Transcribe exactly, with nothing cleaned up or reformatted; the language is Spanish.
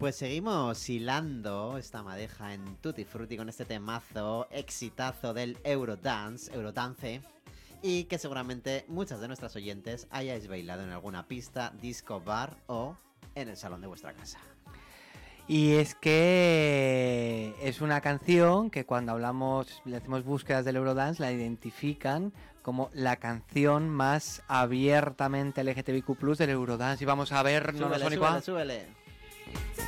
Pues seguimos hilando esta madeja en Tutti Frutti con este temazo, exitazo del Eurodance, Eurodance, y que seguramente muchas de nuestras oyentes hayáis bailado en alguna pista, disco, bar o en el salón de vuestra casa. Y es que es una canción que cuando hablamos, le hacemos búsquedas del Eurodance, la identifican como la canción más abiertamente L G T B Q plus del Eurodance. Y vamos a ver, no Súbele, nos súbele, súbele.